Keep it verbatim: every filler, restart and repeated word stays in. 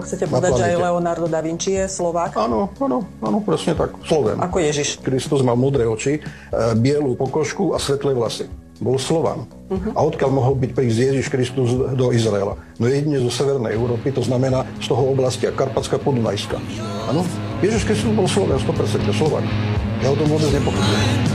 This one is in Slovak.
chcete povedať, že aj Leonardo da Vinci je Slovák? Áno, áno, áno, presne tak. Slovén. Ako Ježiš. Kristus mal modré oči, bielu pokožku a svetlé vlasy. Bol Slován. Uh-huh. A odkiaľ mohol byť prísť Ježiš Kristus do Izraela? No jedine zo severnej Európy, to znamená z toho oblastia Karpatská Podunajska. Áno? Ježiš Kristus bol Slován, sto percent Slovák. Ja o tom vôbec nepochybujem.